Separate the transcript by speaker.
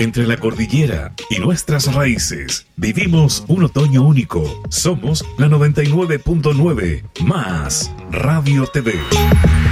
Speaker 1: entre la cordillera y nuestras raíces. Vivimos un otoño único. Somos la 99.9 más Radio TV.